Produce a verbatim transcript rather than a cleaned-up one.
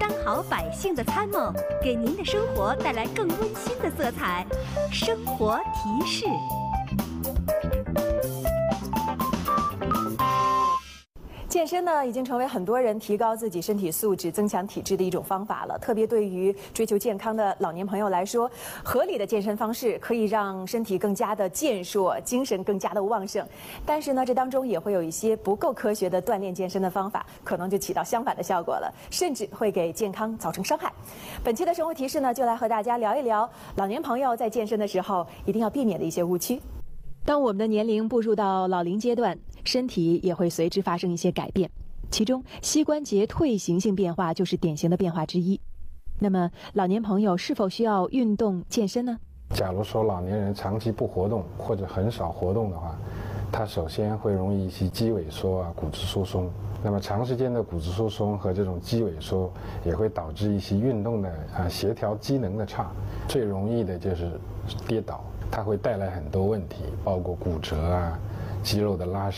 当好百姓的参谋，给您的生活带来更温馨的色彩。生活提示。 健身呢，已经成为很多人提高自己身体素质、增强体质的一种方法了。特别对于追求健康的老年朋友来说，合理的健身方式可以让身体更加的健硕，精神更加的旺盛。但是呢，这当中也会有一些不够科学的锻炼健身的方法，可能就起到相反的效果了，甚至会给健康造成伤害。本期的生活提示呢，就来和大家聊一聊老年朋友在健身的时候一定要避免的一些误区。当我们的年龄步入到老龄阶段，身体也会随之发生一些改变，其中膝关节退行性变化就是典型的变化之一。那么，老年朋友是否需要运动健身呢？ 假如说老年人长期不活动或者很少活动的话，他首先会容易一些肌萎缩啊、骨质疏松。那么长时间的骨质疏松和这种肌萎缩也会导致一些运动的啊协调机能的差，最容易的就是跌倒。它会带来很多问题，包括骨折啊、肌肉的拉伤。